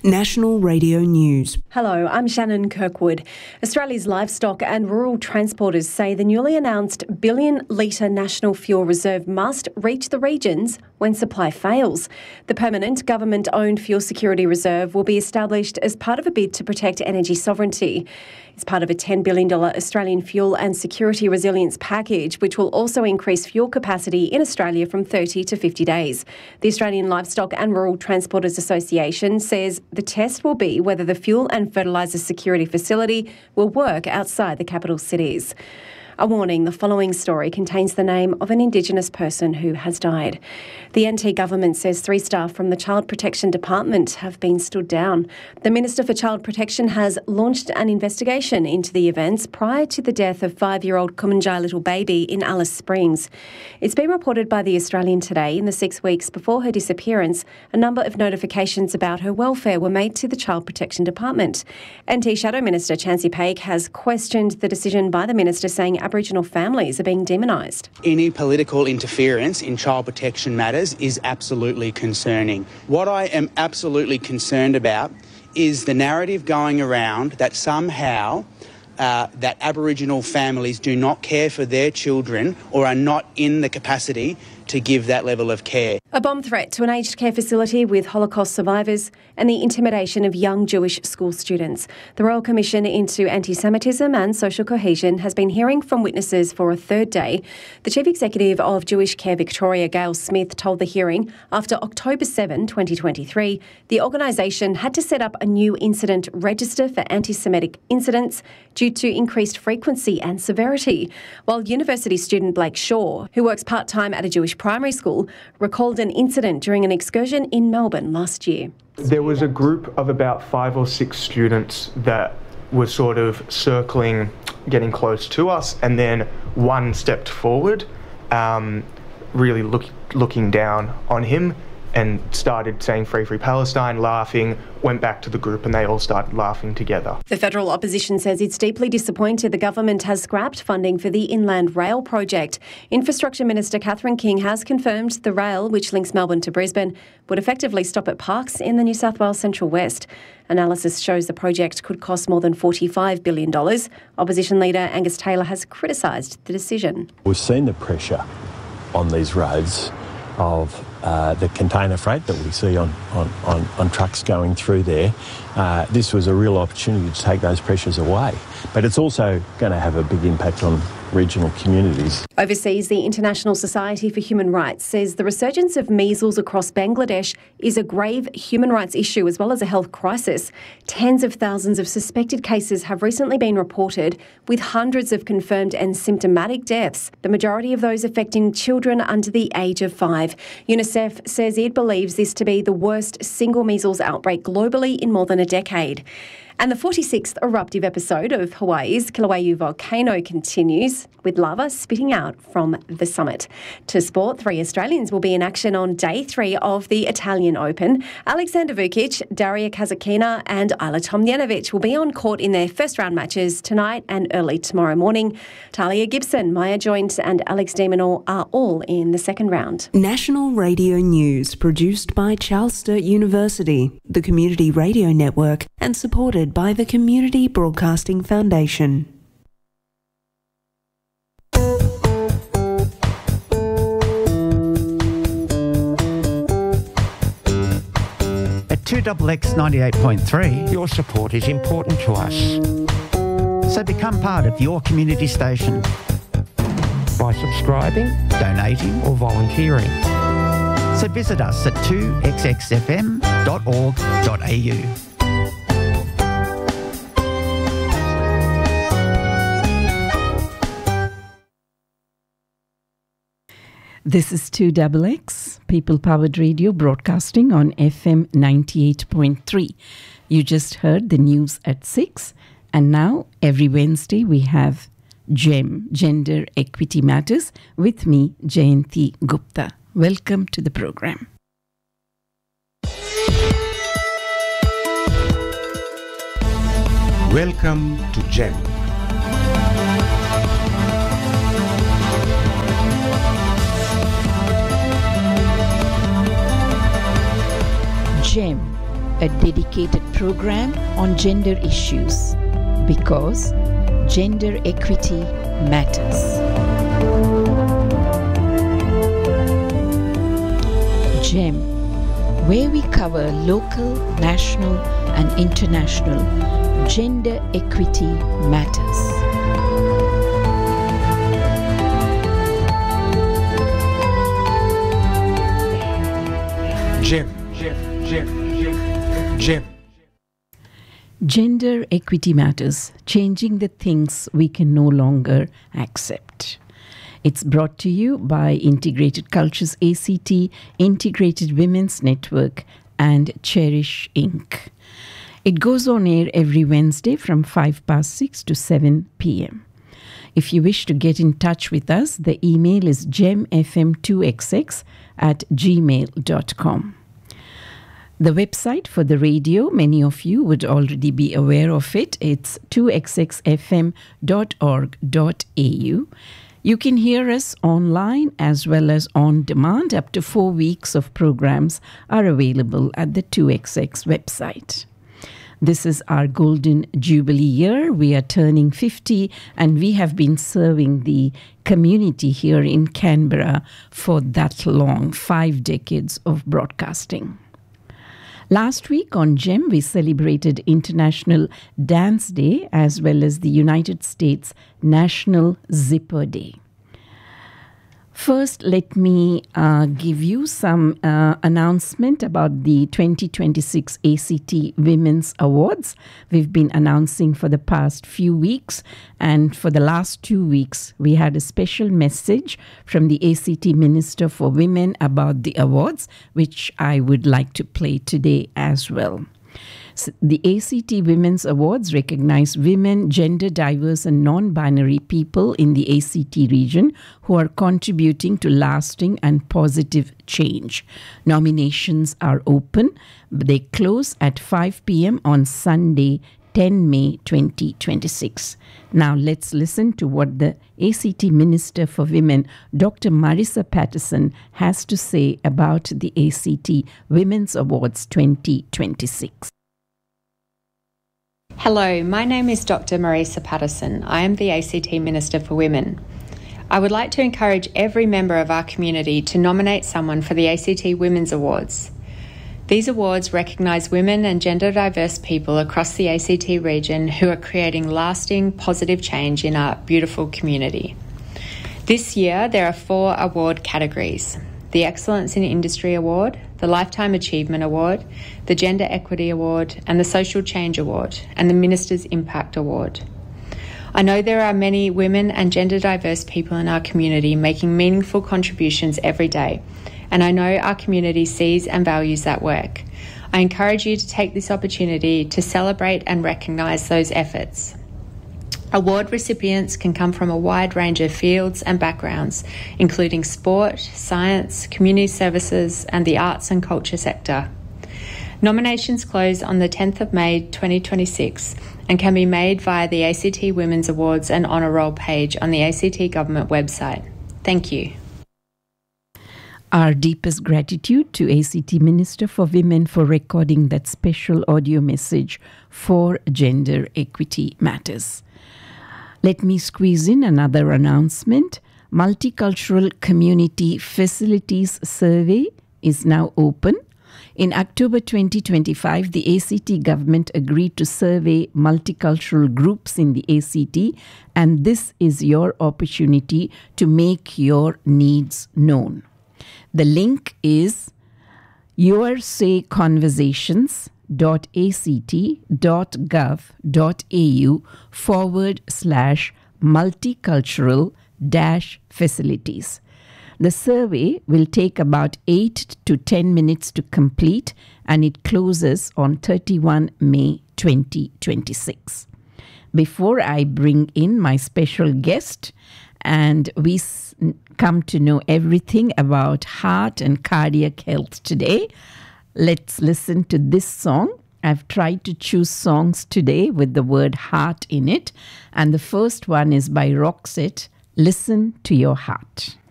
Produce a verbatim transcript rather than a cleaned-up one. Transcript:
National Radio News. Hello, I'm Shannon Kirkwood. Australia's livestock and rural transporters say the newly announced billion litre National Fuel Reserve must reach the regions when supply fails. The permanent government-owned Fuel Security Reserve will be established as part of a bid to protect energy sovereignty. It's part of a ten billion dollars Australian fuel and security resilience package, which will also increase fuel capacity in Australia from thirty to fifty days. The Australian Livestock and Rural Transporters Association says the test will be whether the fuel and fertiliser security facility will work outside the capital cities. A warning, the following story contains the name of an Indigenous person who has died. The N T government says three staff from the Child Protection Department have been stood down. The Minister for Child Protection has launched an investigation into the events prior to the death of five-year-old Kumanjai little baby in Alice Springs. It's been reported by The Australian today in the six weeks before her disappearance, a number of notifications about her welfare were made to the Child Protection Department. N T Shadow Minister Chansey Paik has questioned the decision by the Minister, saying Aboriginal families are being demonised. Any political interference in child protection matters is absolutely concerning. What I am absolutely concerned about is the narrative going around that somehow uh, that Aboriginal families do not care for their children or are not in the capacity to give that level of care. A bomb threat to an aged care facility with Holocaust survivors and the intimidation of young Jewish school students. The Royal Commission into Anti-Semitism and Social Cohesion has been hearing from witnesses for a third day. The Chief Executive of Jewish Care Victoria, Gail Smith, told the hearing after October seventh, twenty twenty-three, the organisation had to set up a new incident register for anti-Semitic incidents due to increased frequency and severity. While university student Blake Shaw, who works part-time at a Jewish primary school, recalled an incident during an excursion in Melbourne last year. There was a group of about five or six students that were sort of circling, getting close to us, and then one stepped forward, um, really look, looking down on him and started saying Free Free Palestine, laughing, went back to the group and they all started laughing together. The federal opposition says it's deeply disappointed the government has scrapped funding for the Inland Rail project. Infrastructure Minister Catherine King has confirmed the rail, which links Melbourne to Brisbane, would effectively stop at Parkes in the New South Wales Central West. Analysis shows the project could cost more than forty-five billion dollars. Opposition leader Angus Taylor has criticised the decision. We've seen the pressure on these roads of uh, the container freight that we see on, on, on, on trucks going through there. Uh, this was a real opportunity to take those pressures away. But it's also going to have a big impact on regional communities. Overseas, the International Society for Human Rights says the resurgence of measles across Bangladesh is a grave human rights issue as well as a health crisis. Tens of thousands of suspected cases have recently been reported, with hundreds of confirmed and symptomatic deaths, the majority of those affecting children under the age of five. UNICEF says it believes this to be the worst single measles outbreak globally in more than a decade. And the forty-sixth eruptive episode of Hawaii's Kilauea volcano continues, with lava spitting out from the summit. To sport, three Australians will be in action on day three of the Italian Open. Alexander Vukic, Daria Kasatkina and Ayla Tomljanovic will be on court in their first round matches tonight and early tomorrow morning. Talia Gibson, Maya Joint and Alex de Minaur are all in the second round. National Radio News, produced by Charles Sturt University, the Community Radio Network, and supported by the Community Broadcasting Foundation. At two X X ninety-eight point three, your support is important to us. So become part of your community station by subscribing, donating or volunteering. So visit us at two x x f m dot org dot a u. This is two X X, people-powered radio broadcasting on F M ninety-eight point three. You just heard the news at six, and now every Wednesday we have GEM, Gender Equity Matters, with me, Jayanti Gupta. Welcome to the program. Welcome to GEM. GEM, a dedicated program on gender issues because gender equity matters. GEM, where we cover local, national and international gender equity matters. GEM, GEM, GEM, GEM. Gender equity matters, changing the things we can no longer accept. It's brought to you by Integrated Cultures A C T, Integrated Women's Network and Cherish Incorporated. It goes on air every Wednesday from five past six to seven p.m. If you wish to get in touch with us, the email is gem f m two x x at gmail dot com. The website for the radio, many of you would already be aware of it. It's two x x f m dot org dot a u. You can hear us online as well as on demand. Up to four weeks of programs are available at the two X X website. This is our Golden Jubilee year. We are turning fifty and we have been serving the community here in Canberra for that long, five decades of broadcasting. Last week on GEM, we celebrated International Dance Day as well as the United States National Zipper Day. First, let me uh, give you some uh, announcement about the twenty twenty-six A C T Women's Awards. We've been announcing for the past few weeks, and for the last two weeks, we had a special message from the A C T Minister for Women about the awards, which I would like to play today as well. So the A C T Women's Awards recognize women, gender diverse and non-binary people in the A C T region who are contributing to lasting and positive change. Nominations are open. They close at five p.m. on Sunday, tenth of May twenty twenty-six. Now let's listen to what the A C T Minister for Women, Doctor Marissa Patterson, has to say about the A C T Women's Awards twenty twenty-six. Hello, my name is Doctor Marissa Patterson. I am the A C T Minister for Women. I would like to encourage every member of our community to nominate someone for the A C T Women's Awards. These awards recognise women and gender diverse people across the A C T region who are creating lasting positive change in our beautiful community. This year there are four award categories: the Excellence in Industry Award, the Lifetime Achievement Award, the Gender Equity Award, and the Social Change Award, and the Minister's Impact Award. I know there are many women and gender diverse people in our community making meaningful contributions every day, and I know our community sees and values that work. I encourage you to take this opportunity to celebrate and recognise those efforts. Award recipients can come from a wide range of fields and backgrounds, including sport, science, community services, and the arts and culture sector. Nominations close on the tenth of May twenty twenty-six and can be made via the A C T Women's Awards and Honour Roll page on the A C T Government website. Thank you. Our deepest gratitude to A C T Minister for Women for recording that special audio message for Gender Equity Matters. Let me squeeze in another announcement. Multicultural Community Facilities Survey is now open. In October twenty twenty-five, the A C T government agreed to survey multicultural groups in the A C T, and this is your opportunity to make your needs known. The link is yoursayconversations dot act.gov.au forward slash multicultural dash facilities. The survey will take about eight to ten minutes to complete, and it closes on thirty-first of May twenty twenty-six. Before I bring in my special guest and we s- come to know everything about heart and cardiac health today, let's listen to this song. I've tried to choose songs today with the word heart in it, and the first one is by Roxette, Listen to Your Heart.